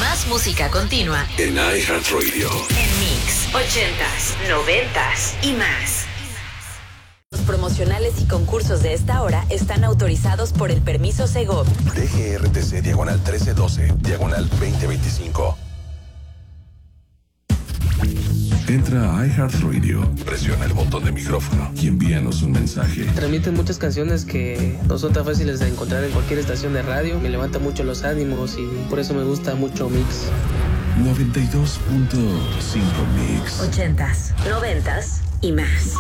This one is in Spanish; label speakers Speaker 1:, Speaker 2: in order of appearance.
Speaker 1: Más música continua
Speaker 2: en iHeartRadio.
Speaker 1: En Mix 80s, 90s y más. Los promocionales y concursos de esta hora están autorizados por el permiso Segov.
Speaker 2: DGRTC /1312, /2025. Entra a iHeartRadio, presiona el botón de micrófono y envíanos un mensaje.
Speaker 3: Transmiten muchas canciones que no son tan fáciles de encontrar en cualquier estación de radio. Me levanta mucho los ánimos y por eso me gusta mucho Mix.
Speaker 2: 92.5 Mix.
Speaker 1: 80s, 90s y más.